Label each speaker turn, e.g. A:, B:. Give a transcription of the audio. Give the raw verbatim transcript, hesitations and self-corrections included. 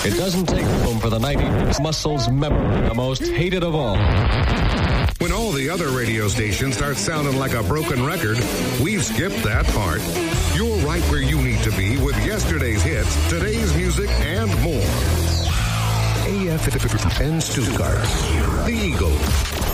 A: It doesn't take room for the nineties muscles memory, the most hated of all.
B: When all the other radio stations start sounding like a broken record, we've skipped that part. You're right where you need to be with yesterday's hits, today's music, and more. A F N Stuttgart, the Eagle.